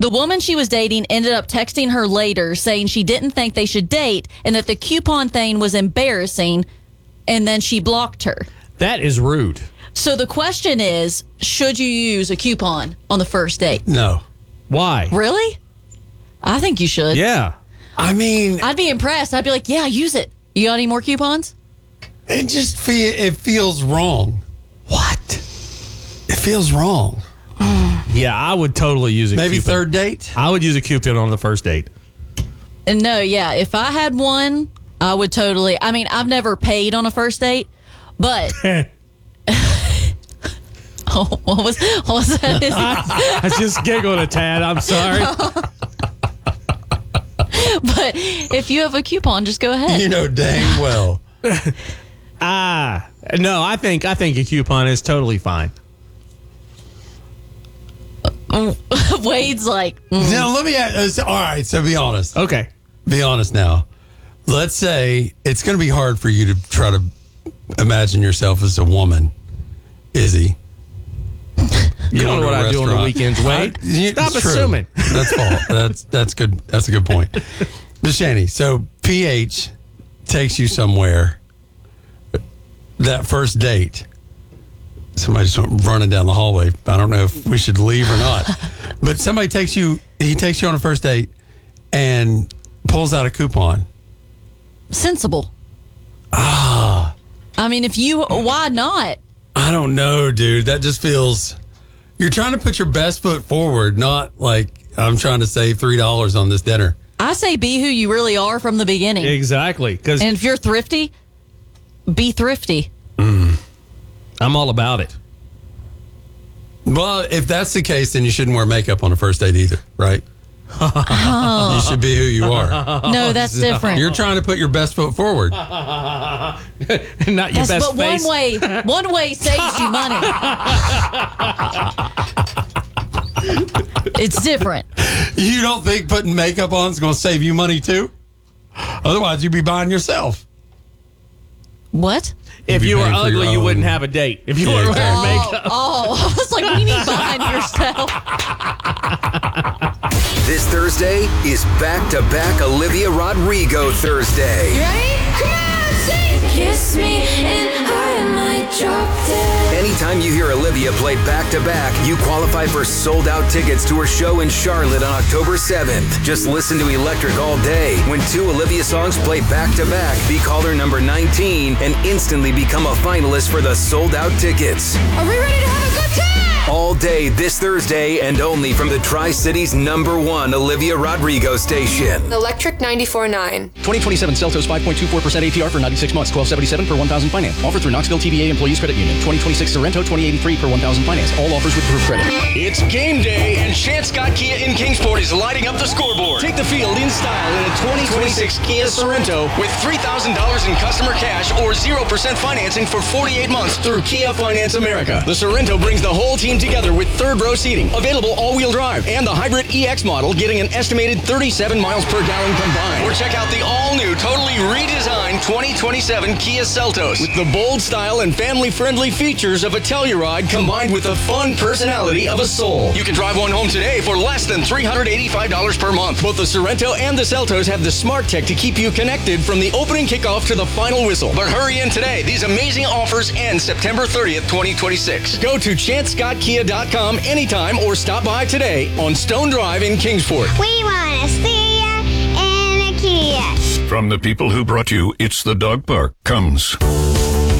The woman she was dating ended up texting her later saying she didn't think they should date and that the coupon thing was embarrassing, and then she blocked her. That is rude. So the question is, should you use a coupon on the first date? No. Why? Really? I think you should. Yeah. I mean, I'd be impressed. I'd be like, yeah, use it. You got any more coupons? it feels wrong. What? It feels wrong. Yeah, I would totally use a Maybe coupon. third date? I would use a coupon on the first date. And no, yeah, if I had one, I would totally. I mean, I've never paid on a first date, but what was that? I just giggled a tad. I'm sorry. But if you have a coupon, just go ahead. You know dang well. No, I think a coupon is totally fine. Wade's like, Now, let me ask. All right, so be honest. Okay. Be honest now. Let's say it's going to be hard for you to try to imagine yourself as a woman, Izzy. You don't know what I do on the restaurant. weekends, Wade. Stop It's true. assuming. That's false. That's good. That's a good point. But Shani, so PH takes you somewhere. That first date, somebody just went running down the hallway. I don't know if we should leave or not. But somebody takes you. He takes you on a first date and pulls out a coupon. sensible. I mean, why not? I don't know, dude. That just feels. You're trying to put your best foot forward, not like I'm trying to save $3 on this dinner. I say be who you really are from the beginning. Exactly. Because And if you're thrifty, be thrifty. I'm all about it. Well, if that's the case, then you shouldn't wear makeup on a first date either, right? You should be who you are. No, that's different. You're trying to put your best foot forward. Not your Yes, best but face. one way saves you money. It's different. You don't think putting makeup on is going to save you money too? Otherwise, you'd be buying yourself. What? If You'd be you were paying for your ugly, you own. wouldn't have a date. If you were wearing makeup. Oh, I was like, what do you mean behind yourself? This Thursday is back-to-back Olivia Rodrigo Thursday. You ready? Come on, sing! Kiss me and I might drop dead. Anytime you hear Olivia play back-to-back, you qualify for sold-out tickets to her show in Charlotte on October 7th. Just listen to Electric all day. When 2 Olivia songs play back-to-back, be caller number 19 and instantly become a finalist for the sold-out tickets. Are we ready to have a good time? All day this Thursday and only from the Tri-Cities #1 Olivia Rodrigo station. Electric 94.9. 2027 Seltos 5.24% APR for 96 months, 1277 per 1,000 finance. Offered through Knoxville TBA Employees Credit Union. 2026 Sorrento 2083 per 1,000 finance. All offers with approved credit. It's game day, and Chance Scott Kia in Kingsport is lighting up the scoreboard. Take the field in style in a 2026 Kia Sorrento with $3,000 in customer cash or 0% financing for 48 months through Kia Finance America. The Sorrento brings the whole team together with third-row seating, available all-wheel drive, and the hybrid EX model getting an estimated 37 miles per gallon combined. Or check out the all-new, totally redesigned 2027 Kia Seltos with the bold style and family-friendly features of a Telluride combined with the fun personality of a Soul. You can drive one home today for less than $385 per month. Both the Sorrento and the Seltos have the smart tech to keep you connected from the opening kickoff to the final whistle. But hurry in today. These amazing offers end September 30th, 2026. Go to ChanceScottKia.com anytime or stop by today on Stone Drive in Kingsport. We want to see ya in a Kia. From the people who brought you It's the Dog Park comes